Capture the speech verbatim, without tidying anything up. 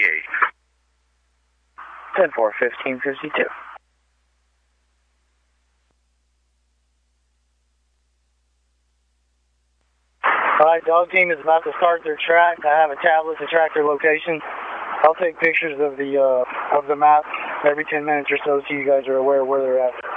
fifty-eight. ten four, fifteen fifty-two. Alright, dog team is about to start their track. I have a tablet to track their location. I'll take pictures of the uh, of the map every ten minutes or so so you guys are aware of where they're at.